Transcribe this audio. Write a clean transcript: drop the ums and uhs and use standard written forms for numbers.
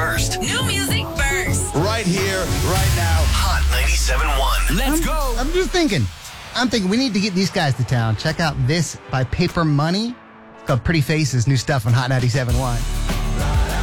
first. New music first. Right here, right now. Hot 97.1. Let's go. I'm just thinking. We need to get these guys to town. Check out this by Paper Money. It's called Pretty Faces. New stuff on Hot 97.1.